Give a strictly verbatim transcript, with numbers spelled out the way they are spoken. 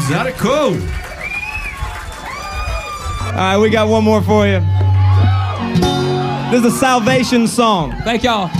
Got it cool. All right, we got one more for you. This is a salvation song. Thank y'all.